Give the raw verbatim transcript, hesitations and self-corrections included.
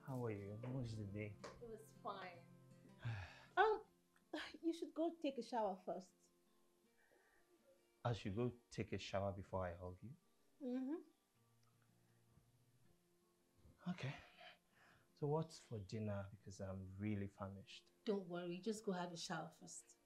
How are you? How was the day? It was fine. um, you should go take a shower first. I should go take a shower before I hug you? Mm-hmm. Okay. So what's for dinner? Because I'm really famished. Don't worry, just go have a shower first.